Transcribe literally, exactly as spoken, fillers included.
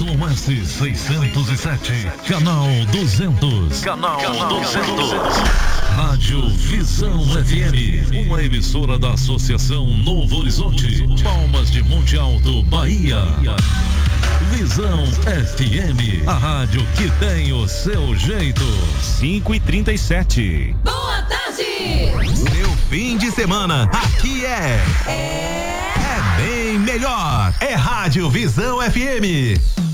Y S seiscentos e sete, canal duzentos. Canal, canal duzentos. Rádio Visão F M, uma emissora da Associação Novo Horizonte, Palmas de Monte Alto, Bahia. Visão F M, a rádio que tem o seu jeito. cinco e trinta e sete. Boa tarde! Seu fim de semana, aqui é... É... É bem melhor. É Rádio Visão F M.